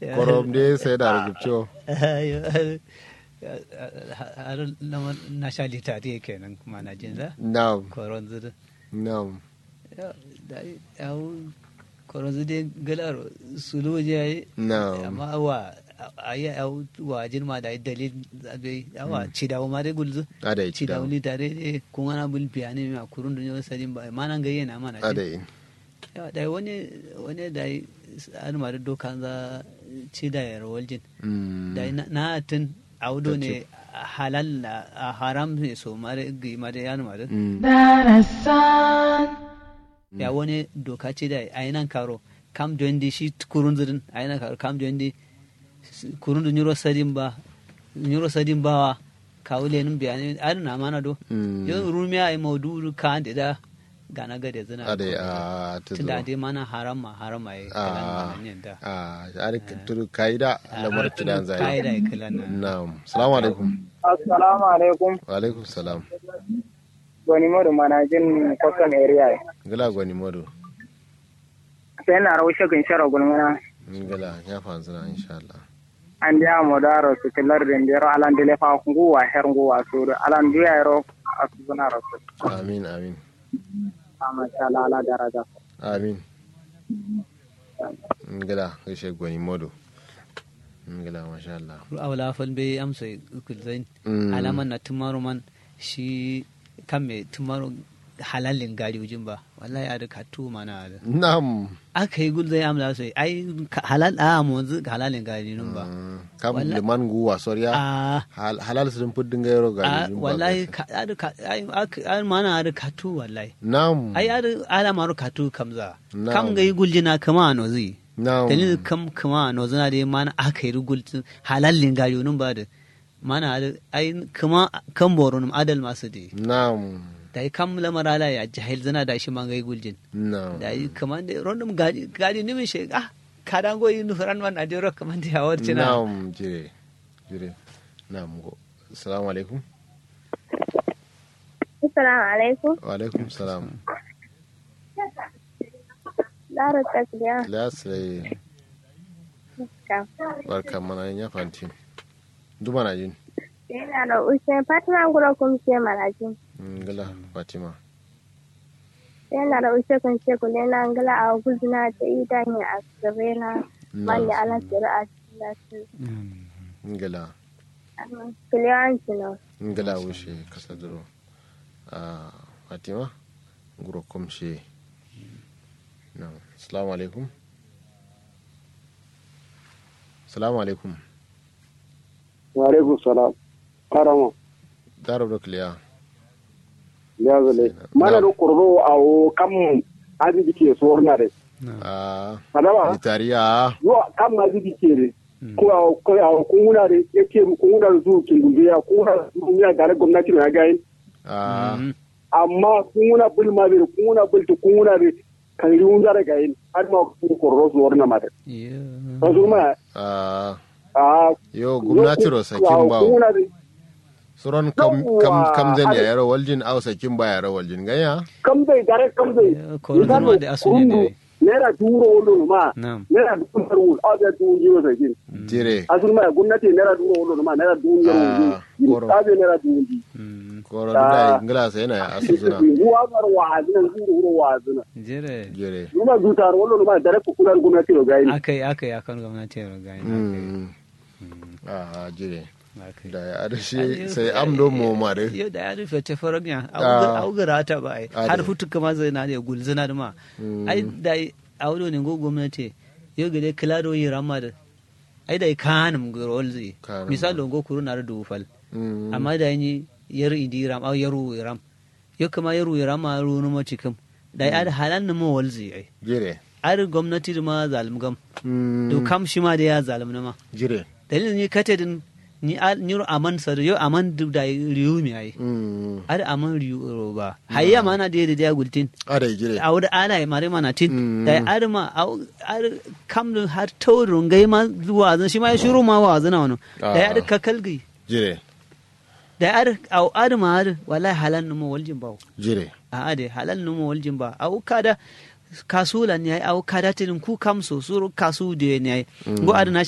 korom de sai da rubutso har na sha litari kenan kuma na jin za na'am koron zudu na'am koron zudu galar sulu je na'am amma wa ayi wa jin ma da dalil abai awa ci dawo ma dai gulzu adai ci dawo litare kun ana bul piyani ma kurun dunyo sadin ba ma nan gaye na mana adai da wani da an ma dokan za ci da waljin da na tun audo ne halal a haram ne so mare gi mare yan mare darasan ya wani doka ce da ayinan karo kam dondi shi kurun zudin ayinan karo kam dondi kurun da nyuro sadin ba kawule nin bayani an na mana do yo rumiya ai maudu ka ande da gana gade zina adai a tunda dai mana haram ai kalan nan da ari turu kaida lamar kidan zai kaida kalan na'am assalamu alaikum assalamu alaikum wa alaikum salam goni modu manajin custom area gala goni modu sai na raushe gun shara gulmana gala ya fanzuna insha Allah an dia modaro su tilar den dero alan dele fa nguwa her nguwa su alan dia ro asuna rasul amin amin masha Allah ala daraja amin ngala gaishe gwani modo ngala masha Allah awla fal be amsa kulzain alaman na tumaro man shi kan me tumaro halalin gari ujin ba wallahi a duka tu mana da na'am aka yi gulzai amla sai ai halal a mu yanzu halalin gari nun ba kam liman guwa soriya halal sun fuddin gairo gari wallahi ai mana da katu wallahi na'am ai ala maru katu kamza kam ga yi guljina kama no zai na'am dalil kam kama no zana da mana aka yi guljin halalin gari nun ba da mana ai kama kan boron adal masu dai na'am da yi kam lamarala ya jahil zana da shi man gai guljin da yi kaman da rondum gadi nimin shi kadan goyi nufuran man a jiro kaman da yawar cina na'am jire na'am go assalamu alaikum assalamu alaikum wa alaikum salam Lara tasbiya lasai barka mana ya fanti duba na jin ina da ushe fatima gura kun ce marajin ngala fatima yana da ushe kun ce kun na ngala a guzna ta ida ne a sabena mali ala sira a cikin ngala kiliyanci no ngala ushe kasaduro fatima gura kun ce na'am assalamu alaikum wa alaikum salam karamo daro do kliya ya zale mana do kurbo awo kam azidi ke so na de adama itariya yo kam azidi ke de ko kuna de yake kuna zu kindubiya kuna duniya da gwamnati na ga yin amma kuna bulma de kuna de kan riun da ga yin har ma ku kurro so na mata yo ma yo gwamnati ro sakin bawo suron kam zan ya yaro waljin au sakin ba yaro waljin ganya kam zai ko ma da asuni ne nera duro wolo ma nera duro wolo aja duro jiwo sakin dire asun ma gwamnati nera duro wolo ma nera duro wolo aja nera duro ji koro da ingila sai na asuzuna ruwa bar wazina duro wazina jere kuma dutar wolo ma dare ku kula gwamnati ro gaini akai akan gwamnati ro gaini jire da ya adashi sai amdo mu mare yau da ya rufe ta faranya augara ta ba ai har hutu kama zai na da gulzina da ma ai da audo ne go gwamnati yau gade klaro yi ramar ai da kanum gurol zai misali go kuruna da dufal amma da yi yar idiram au yaru ram yau kama yaru ram ma runu ma cikin da ya da halan mu walzi ai jire ar gwamnati ma zalim gam to kam shi ma da ya zalim na ma jire dalilin ni kate din ni aman sadu yo aman duk da riyu mi ai ada aman riyu ba hayya mana da da gultin ada jire awda ana mare mana tin da ada ma ar kam har tawrun gai ma zuwa zan shi ma ya shiru ma wa zana wannan da ada kakalgi jire da ada ma wallahi halan mu waljin ba jire ada halan mu waljin ba au kada kasulan yayi au kada tin ku kam so suru kasu de ne go ada na